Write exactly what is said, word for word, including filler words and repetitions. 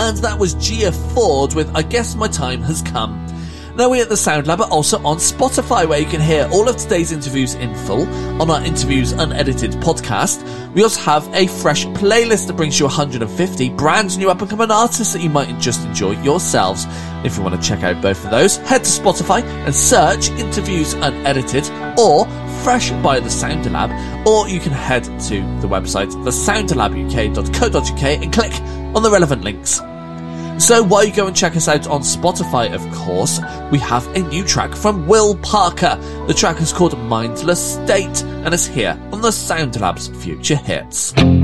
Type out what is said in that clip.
and that was Gia Ford with I Guess My Time Has Come. Now, we at the Sound Lab are also on Spotify, where you can hear all of today's interviews in full on our Interviews Unedited podcast. We also have a fresh playlist that brings you one hundred fifty brand new up-and-coming artists that you might just enjoy yourselves. If you want to check out both of those, head to Spotify and search Interviews Unedited or Fresh by The Sound Lab, or you can head to the website the sound lab u k dot co dot u k and click on the relevant links. So while you go and check us out on Spotify, of course, we have a new track from Will Parker. The track is called Mindless State and is here on the Sound Lab's Future Hits.